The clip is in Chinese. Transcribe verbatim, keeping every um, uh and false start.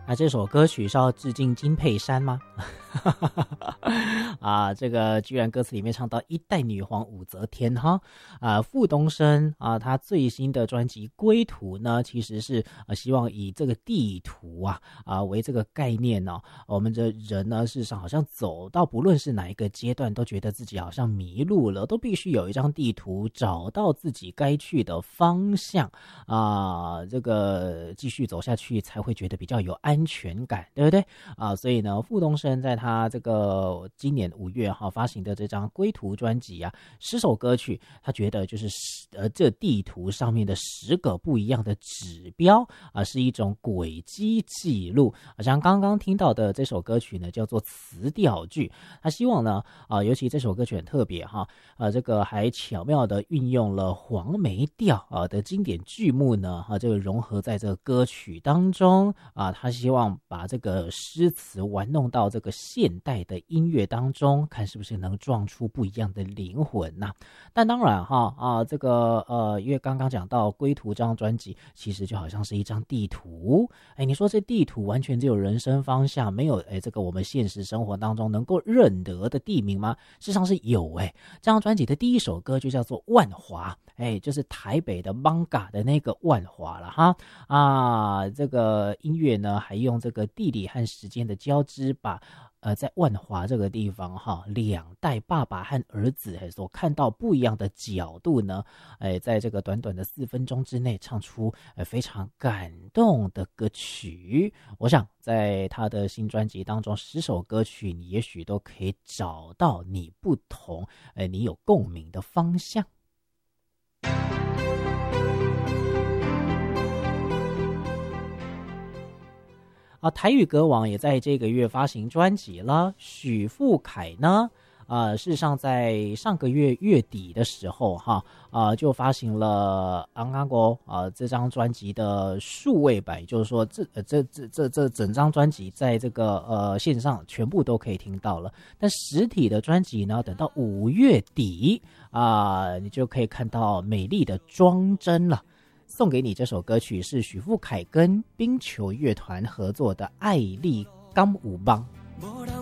那这首歌曲是要致敬金佩珊吗？啊，这个居然歌词里面唱到一代女皇武则天哈啊，傅东升啊，他最新的专辑《归途》呢，其实是啊希望以这个地图啊啊为这个概念哦，我们的人呢，事实上好像走到不论是哪一个阶段，都觉得自己好像迷路了，都必须有一张地图，找到自己该去的方向啊，这个继续走下去才会觉得比较有安全感，对不对啊？所以呢，傅东升在他这个今年五月哈发行的这张《归途》专辑啊，十首歌曲，他觉得就是呃这地图上面的十个不一样的指标啊，是一种轨迹记录。好像刚刚听到的这首歌曲呢，叫做词调剧。他希望呢啊，尤其这首歌曲很特别哈，呃，这个还巧妙的运用了黄梅调啊的经典剧目呢，啊，这个融合在这个歌曲当中啊，他希望把这个诗词玩弄到这个现代的音乐当中，看是不是能撞出不一样的灵魂呐、啊。但当然哈啊，这个呃，因为刚刚讲到《归途》这张专辑，其实就好像是一张地图。哎，你说这地图完全只有人生方向，没有哎这个我们现实生活当中能够认得的地名吗？事实上是有哎。这张专辑的第一首歌就叫做《万华》，哎，就是台北的 Manga 的那个万华了哈啊。这个音乐呢，还用这个地理和时间的交织，把呃在万华这个地方哈，两代爸爸和儿子哎所看到不一样的角度呢，哎，在这个短短的四分钟之内唱出呃非常感动的歌曲。我想在他的新专辑当中，十首歌曲你也许都可以找到你不同，哎，你有共鸣的方向。啊，台语歌王也在这个月发行专辑了。许富凯呢，呃，事实上在上个月月底的时候，哈，啊、呃，就发行了《昂昂国》啊这张专辑的数位版，也就是说这，这这这这这整张专辑在这个呃线上全部都可以听到了。但实体的专辑呢，等到五月底啊、呃，你就可以看到美丽的装帧了。送给你这首歌曲是许富凯跟冰球乐团合作的《爱丽甘舞邦》。